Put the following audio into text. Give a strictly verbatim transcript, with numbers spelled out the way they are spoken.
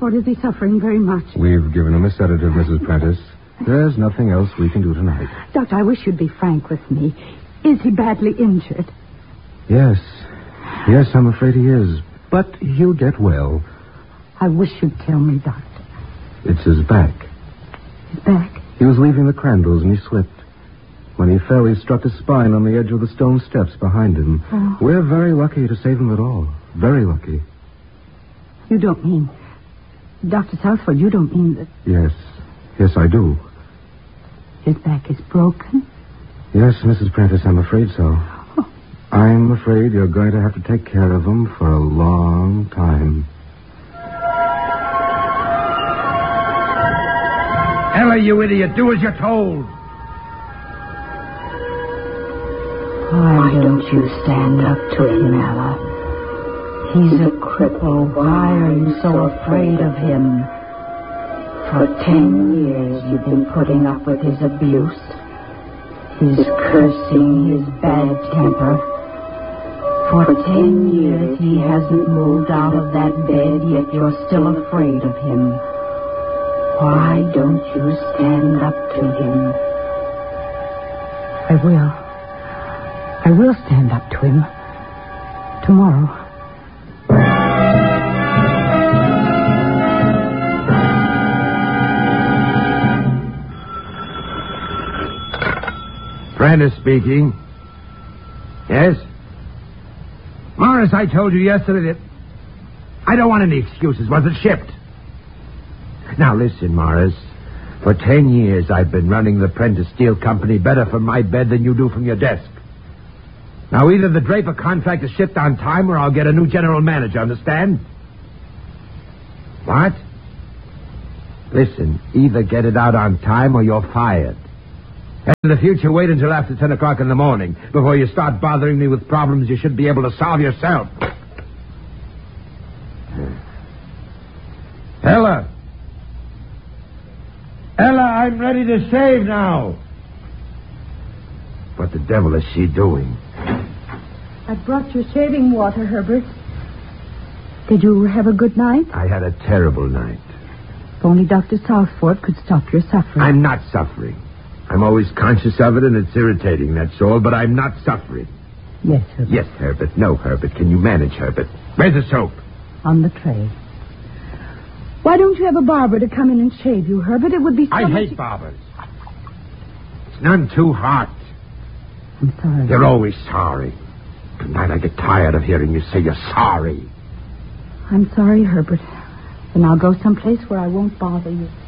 Southport, is he suffering very much? We've given him a sedative, Missus Prentice. There's nothing else we can do tonight. Doctor, I wish you'd be frank with me. Is he badly injured? Yes. Yes, I'm afraid he is. But he'll get well. I wish you'd tell me, Doctor. It's his back. His back? He was leaving the Crandalls and he slipped. When he fell, he struck his spine on the edge of the stone steps behind him. Oh. We're very lucky to save him at all. Very lucky. You don't mean... Doctor Southford, you don't mean that... Yes. Yes, I do. His back is broken? Yes, Missus Prentice, I'm afraid so. Oh. I'm afraid you're going to have to take care of him for a long time. Ella, you idiot, do as you're told. Why don't you stand up to him, Ella? He's a cripple. Why are you so afraid of him? For ten years you've been putting up with his abuse, his cursing, his bad temper. For ten years he hasn't moved out of that bed, yet you're still afraid of him. Why don't you stand up to him? I will. I will stand up to him. Tomorrow. Prentice speaking. Yes? Morris, I told you yesterday that I don't want any excuses. Was it shipped? Now listen, Morris. For ten years I've been running the Prentice Steel Company better from my bed than you do from your desk. Now either the Draper contract is shipped on time or I'll get a new general manager, understand? What? Listen, either get it out on time or you're fired. And in the future, wait until after ten o'clock in the morning before you start bothering me with problems you should be able to solve yourself. Ella. Ella, I'm ready to shave now. What the devil is she doing? I brought you shaving water, Herbert. Did you have a good night? I had a terrible night. If only Doctor Southport could stop your suffering. I'm not suffering. I'm always conscious of it, and it's irritating, that's all, but I'm not suffering. Yes, Herbert. Yes, Herbert. No, Herbert. Can you manage, Herbert? Where's the soap? On the tray. Why don't you have a barber to come in and shave you, Herbert? It would be so I much... hate barbers. It's none too hot. I'm sorry. You're always sorry. Tonight I get tired of hearing you say you're sorry. I'm sorry, Herbert. Then I'll go someplace where I won't bother you.